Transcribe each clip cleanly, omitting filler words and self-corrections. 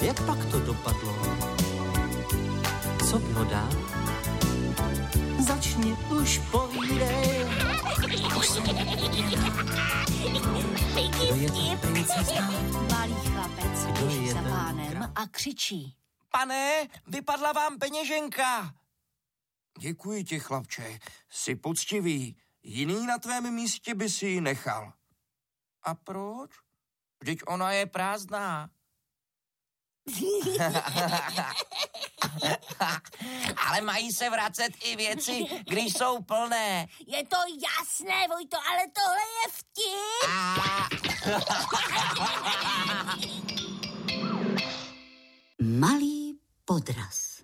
Jak pak to dopadlo? Co bylo dál? Začni už, povídej. Už jsem Kdo je ta princezna? Malý chlapec běží za pánem a křičí. Pane, vypadla vám peněženka. Děkuji ti, chlapče, jsi poctivý. Jiný na tvém místě by si ji nechal. A proč? Vždyť ona je prázdná. Ale mají se vracet i věci, když jsou plné. Je to jasné, Vojto, ale tohle je vtip. Malý podraz.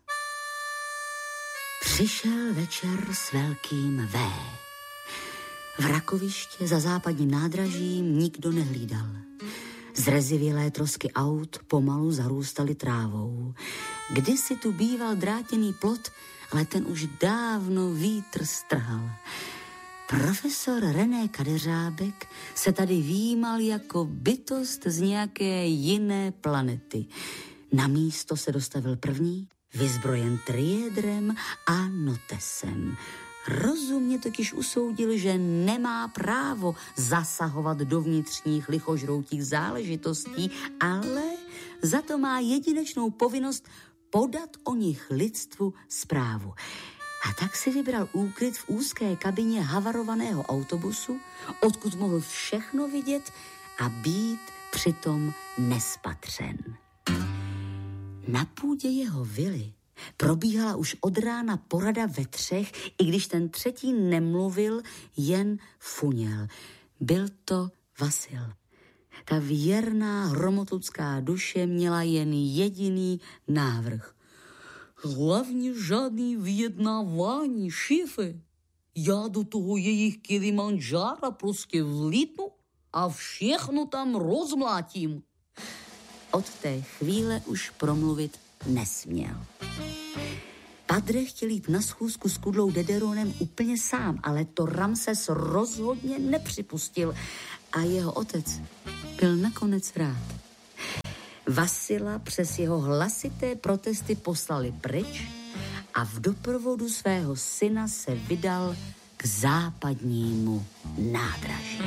Přišel večer s velkým V. V Rakoviště za západním nádražím nikdo nehlídal. Zrezivělé trosky aut pomalu zarůstaly trávou. Kdysi tu býval drátěný plot, ale ten už dávno vítr strhal. Profesor René Kadeřábek se tady výjímal jako bytost z nějaké jiné planety. Na místo se dostavil první, vyzbrojen triedrem a notesem. Rozumně totiž usoudil, že nemá právo zasahovat do vnitřních lichožroutích záležitostí, ale za to má jedinečnou povinnost podat o nich lidstvu zprávu. A tak si vybral úkryt v úzké kabině havarovaného autobusu, odkud mohl všechno vidět a být přitom nespatřen. Na půdě jeho vily probíhala už od rána porada ve třech, i když ten třetí nemluvil, jen funěl. Byl to Vasil. Ta věrná hromotludská duše měla jen jediný návrh. Hlavně žádný vyjednávání, šéfe. Já do toho jejich Kilimandžára prostě vlítnu a všechno tam rozmlátím. Od té chvíle už promluvit nesměl. Padre chtěl jít na schůzku s Kudlou Dederonem úplně sám, ale to Ramses rozhodně nepřipustil a jeho otec byl nakonec rád. Vasila přes jeho hlasité protesty poslali pryč a v doprovodu svého syna se vydal k západnímu nádraží.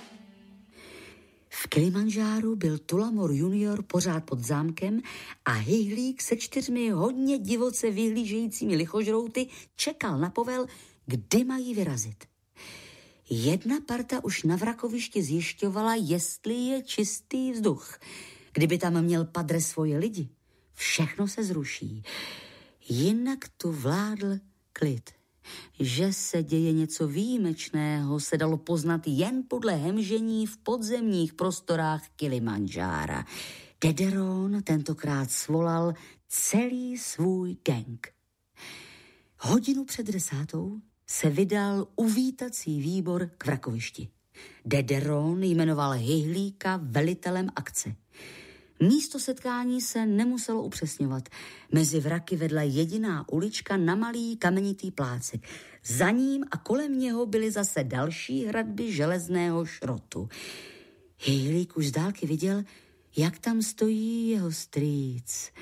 V Kilimandžáru byl Tulamor junior pořád pod zámkem a Hyhlík se 4 hodně divoce vyhlížejícími lichožrouty čekal na povel, kdy mají vyrazit. Jedna parta už na Vrakovišti zjišťovala, jestli je čistý vzduch. Kdyby tam měl Padre svoje lidi, všechno se zruší. Jinak tu vládl klid. Že se děje něco výjimečného, se dalo poznat jen podle hemžení v podzemních prostorách Kilimandžára. Dederon tentokrát svolal celý svůj gang. 1:00 před 10:00 se vydal uvítací výbor k Vrakovišti. Dederon jmenoval Hyhlíka velitelem akce. Místo setkání se nemuselo upřesňovat. Mezi vraky vedla jediná ulička na malý kamenitý plácek. Za ním a kolem něho byly zase další hradby železného šrotu. Hyhlík už z dálky viděl, jak tam stojí jeho strýc.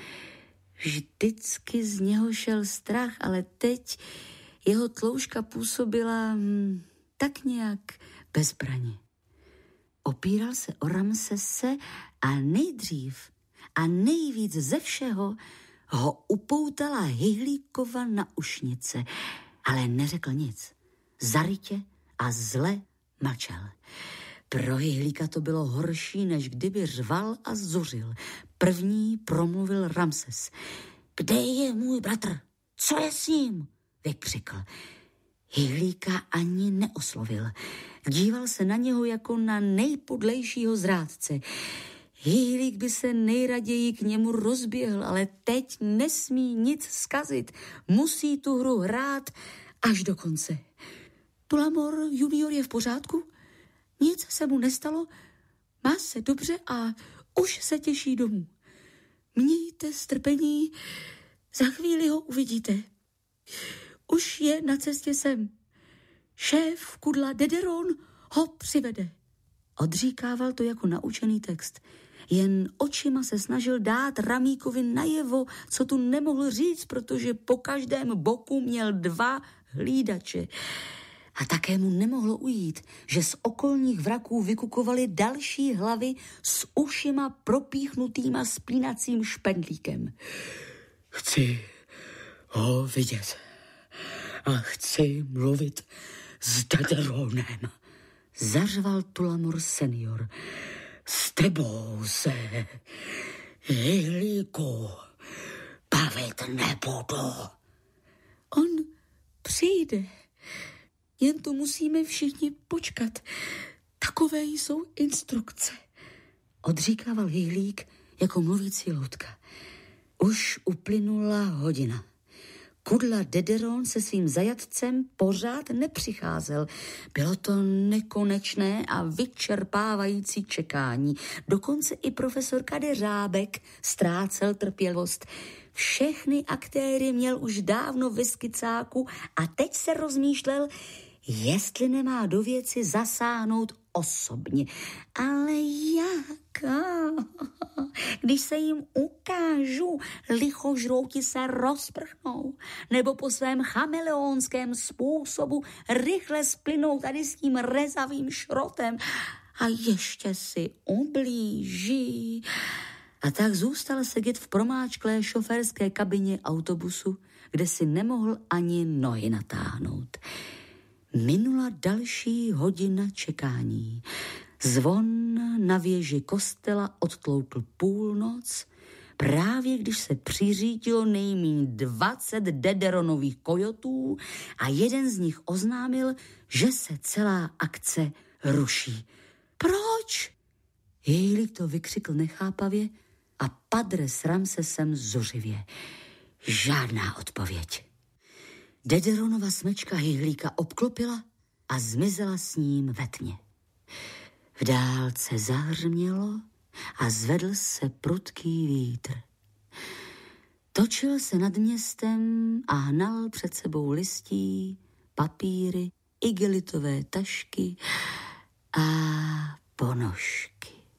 Vždycky z něho šel strach, ale teď jeho tloušťka působila tak nějak bezbraně. Opíral se o Ramsese a nejdřív a nejvíc ze všeho ho upoutala Hyhlíkova naušnice, ale neřekl nic. Zarytě a zle mlčel. Pro Hyhlíka to bylo horší, než kdyby řval a zuřil. První promluvil Ramses. Kde je můj bratr? Co je s ním? Vykřikl. Hyhlíka ani neoslovil. Díval se na něho jako na nejpodlejšího zrádce. Hyhlík by se nejraději k němu rozběhl, ale teď nesmí nic zkazit. Musí tu hru hrát až do konce. Tulamor junior je v pořádku? Nic se mu nestalo? Má se dobře a už se těší domů. Mějte strpení, za chvíli ho uvidíte. Už je na cestě sem. Šéf Kudla Dederon ho přivede. Odříkával to jako naučený text. Jen očima se snažil dát Ramíkovi najevo, co tu nemohl říct, protože po každém boku měl 2 hlídače. A také mu nemohlo ujít, že z okolních vraků vykukovaly další hlavy s ušima propíchnutýma spínacím špendlíkem. Chci ho vidět a chci mluvit s Dederonem, zařval Tullamore senior. S tebou se, Hejlíku, bavit nebudu. On přijde. Jen tu musíme všichni počkat. Takové jsou instrukce. Odříkával Hejlík jako mluvící loutka. Už uplynula hodina. Kudla Dederon se svým zajatcem pořád nepřicházel. Bylo to nekonečné a vyčerpávající čekání. Dokonce i profesor Kadeřábek ztrácel trpělivost. Všechny aktéry měl už dávno ve skicáku a teď se rozmýšlel, jestli nemá do věci zasáhnout osobně. Ale jak? Když se jim ukážu, lichožrouti se rozprchnou, nebo po svém chameleonském způsobu rychle splynou tady s tím rezavým šrotem a ještě si ublíží. A tak zůstal sedět v promáčklé šoférské kabině autobusu, kde si nemohl ani nohy natáhnout. Minula další hodina čekání. Zvon na věži kostela odtloukl půlnoc, právě když se přiřítilo nejméně 20 Dederonových kojotů a jeden z nich oznámil, že se celá akce ruší. Proč? Hejlík to vykřikl nechápavě a padre s Ramsesem zuřivě. Žádná odpověď. Dederonova smečka Hejlíka obklopila a zmizela s ním ve tmě. V dálce zahřmělo a zvedl se prudký vítr. Točil se nad městem a hnal před sebou listí, papíry, igelitové tašky a ponožky.